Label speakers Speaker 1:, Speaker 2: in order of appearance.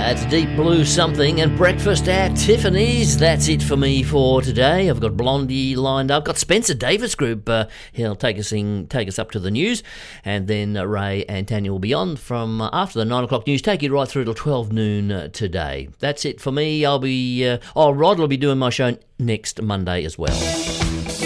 Speaker 1: That's Deep Blue Something and Breakfast at Tiffany's. That's it for me for today. I've got Blondie lined up. Got Spencer Davis Group. He'll take us up to the news. And then Ray and Tanya will be on from after the 9 o'clock news. Take you right through till 12 noon today. That's it for me. Rod will be doing my show next Monday as well.